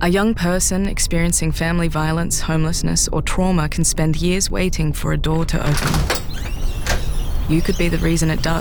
A young person experiencing family violence, homelessness, or trauma can spend years waiting for a door to open. You could be the reason it does.